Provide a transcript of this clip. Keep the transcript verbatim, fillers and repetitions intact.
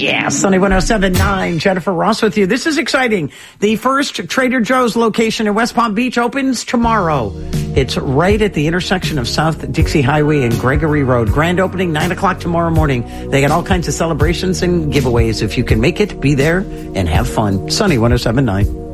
Yeah, Sunny one oh seven point nine, Jennifer Ross with you. This is exciting. The first Trader Joe's location in West Palm Beach opens tomorrow. It's right at the intersection of South Dixie Highway and Gregory Road. Grand opening, nine o'clock tomorrow morning. They got all kinds of celebrations and giveaways. If you can make it, be there and have fun. Sunny one oh seven point nine.